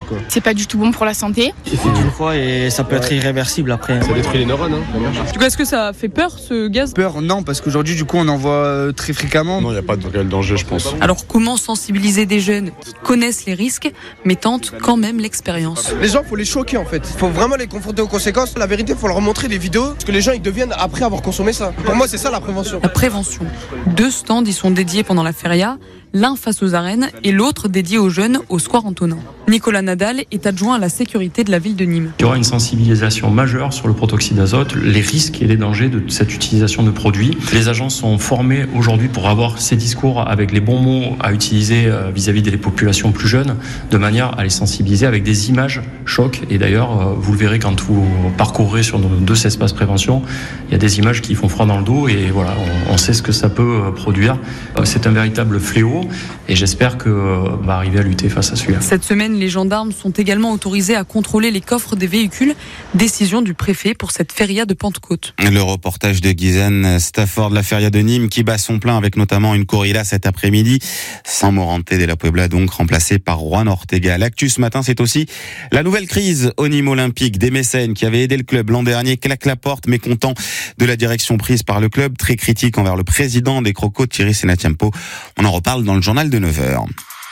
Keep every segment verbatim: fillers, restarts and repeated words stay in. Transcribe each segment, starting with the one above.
quoi. C'est pas du tout bon pour la santé. C'est fait d'une fois et ça peut être irréversible après. Ça détruit les neurones, hein. Du coup, est-ce que ça fait peur ce gaz ? Peur, non, parce qu'aujourd'hui, du coup, on en voit euh, très fréquemment. Non, il n'y a pas de réel danger, je pense. Alors, comment sensibiliser des jeunes qui connaissent les risques, mais tentent quand même l'expérience ? Les gens, faut les choquer en fait. Faut vraiment les confronter aux conséquences. La vérité, faut leur montrer des vidéos, parce que les gens ils deviennent après avoir consommé ça. Pour moi, c'est ça la prévention. La prévention. Deux stands y sont dédiés pendant la feria, l'un face aux arènes et l'autre dédié aux jeunes au square Antonin. Nicolas Nadal est adjoint à la sécurité de la ville de Nîmes. Il y aura une sensibilisation majeure sur le protoxyde d'azote, les risques et les dangers de cette utilisation de produits. Les agents sont formés aujourd'hui pour avoir ces discours avec les bons mots à utiliser vis-à-vis des populations plus jeunes, de manière à les sensibiliser avec des images chocs. Et d'ailleurs, vous le verrez quand vous parcourrez sur nos deux espaces prévention, il y a des images qui font froid dans le dos et voilà, on, on sait ce que ça peut produire. C'est un véritable fléau et j'espère qu'on va arriver à lutter face à celui-là. Cette semaine, les gendarmes sont également autorisés à contrôler les coffres des véhicules. Décision du préfet pour cette feria de Pentecôte. Le reportage de Guyzen Stafford, la feria de Nîmes qui bat son plein avec notamment une corrida cet après-midi. San Morante de la Puebla donc remplacé par Juan Ortega. L'actu ce matin, c'est aussi la nouvelle crise au Nîmes Olympique. Des mécènes qui avaient aidé le club l'an dernier claquent la porte, mécontents de la direction prise par le club. Très critique envers le président des Crocos, Thierry Senatiampo. On en reparle dans le journal de neuf heures.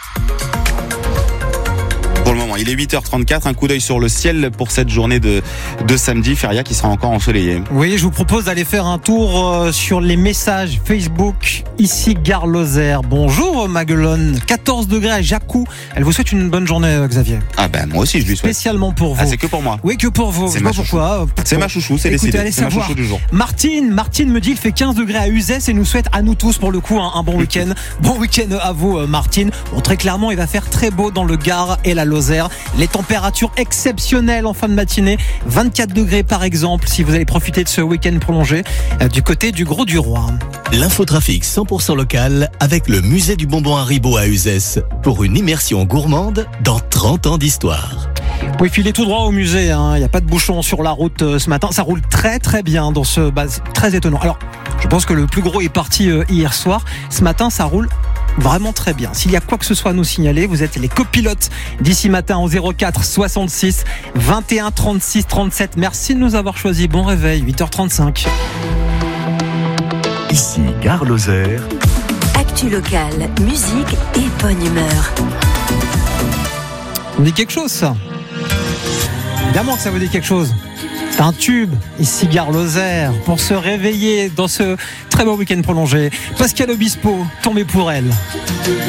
Pour le moment, il est huit heures trente-quatre, un coup d'œil sur le ciel pour cette journée de, de samedi, feria qui sera encore ensoleillée. Oui, je vous propose d'aller faire un tour euh, sur les messages Facebook. Ici, Gare Lozère. Bonjour Maguelone, quatorze degrés à Jacou. Elle vous souhaite une bonne journée, euh, Xavier. Ah ben moi aussi je lui souhaite. Spécialement pour vous. Ah, c'est que pour moi. Oui, que pour vous. C'est Je sais ma pas chouchou. pourquoi. C'est ma chouchou, c'est Écoutez, décidé. allez C'est ma savoir. chouchou du jour. Martine, Martine me dit il fait quinze degrés à Uzès et nous souhaite à nous tous pour le coup un, un bon week-end. Bon week-end à vous euh, Martine. Bon, très clairement, il va faire très beau dans le Gard et la Lozère. Les températures exceptionnelles en fin de matinée. vingt-quatre degrés par exemple si vous allez profiter de ce week-end prolongé euh, du côté du Gros du Roi. L'infotrafic cent pour cent local avec le musée du bonbon Haribo à Uzès pour une immersion gourmande dans trente ans d'histoire. Oui, filez tout droit au musée, hein. Il n'y a pas de bouchon sur la route euh, ce matin. Ça roule très très bien dans ce... Bah, c'est très étonnant. Alors, je pense que le plus gros est parti euh, hier soir. Ce matin, ça roule vraiment très bien. S'il y a quoi que ce soit à nous signaler, vous êtes les copilotes d'ici matin au zéro quatre soixante-six vingt et un trente-six trente-sept. Merci de nous avoir choisis. Bon réveil, huit heures trente-cinq. Ici, Gare Lozère. Actu locale, musique et bonne humeur. Ça vous dit quelque chose, ça ? Évidemment que ça vous dit quelque chose. C'est un tube, ici Gare Lozère, pour se réveiller dans ce très beau week-end prolongé. Pascal Obispo, tombé pour elle.